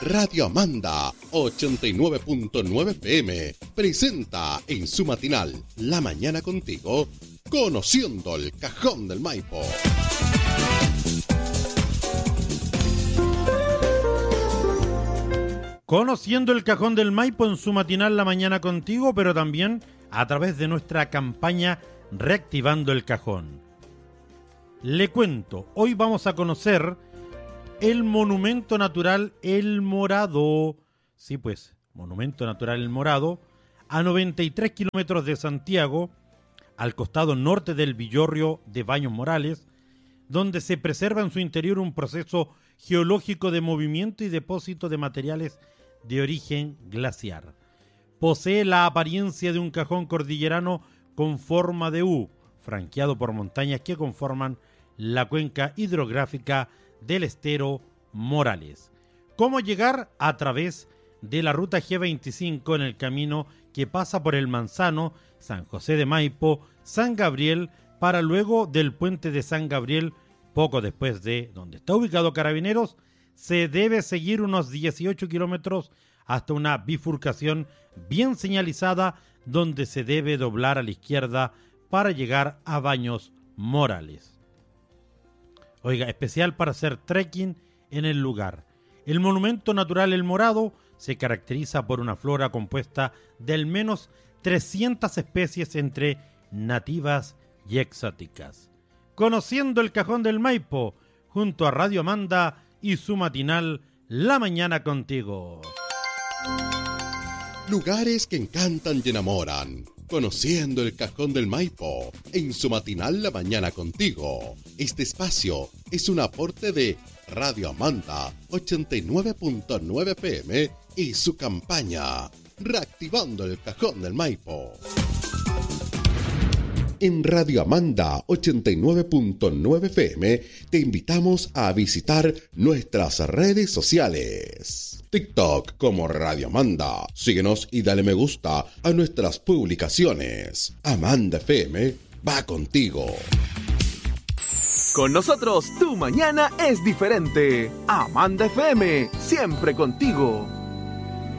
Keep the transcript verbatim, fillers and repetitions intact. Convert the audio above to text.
Radio Amanda ochenta y nueve punto nueve F M presenta en su matinal La Mañana Contigo, Conociendo el Cajón del Maipo. Conociendo el Cajón del Maipo en su matinal La Mañana Contigo, pero también a través de nuestra campaña Reactivando el Cajón. Le cuento, hoy vamos a conocer el Monumento Natural El Morado. Sí, pues, Monumento Natural El Morado, a noventa y tres kilómetros de Santiago, al costado norte del Villorrio de Baños Morales, donde se preserva en su interior un proceso geológico de movimiento y depósito de materiales de origen glaciar. Posee la apariencia de un cajón cordillerano con forma de U, franqueado por montañas que conforman la cuenca hidrográfica del estero Morales. ¿Cómo llegar? A través de la ruta G veinticinco en el camino que pasa por el Manzano, San José de Maipo, San Gabriel, para luego del puente de San Gabriel, poco después de donde está ubicado Carabineros, se debe seguir unos dieciocho kilómetros hasta una bifurcación bien señalizada donde se debe doblar a la izquierda para llegar a Baños Morales. Oiga, especial para hacer trekking en el lugar. El Monumento Natural El Morado se caracteriza por una flora compuesta de al menos trescientas especies entre nativas y exóticas. Conociendo el Cajón del Maipo, junto a Radio Amanda y su matinal La Mañana Contigo. Lugares que encantan y enamoran. Conociendo el Cajón del Maipo, en su matinal La Mañana Contigo. Este espacio es un aporte de Radio Amanda ochenta y nueve punto nueve F M y su campaña Reactivando el Cajón del Maipo. En Radio Amanda ochenta y nueve punto nueve F M te invitamos a visitar nuestras redes sociales. TikTok como Radio Amanda. Síguenos y dale me gusta a nuestras publicaciones. Amanda F M va contigo. Con nosotros tu mañana es diferente. Amanda F M, siempre contigo.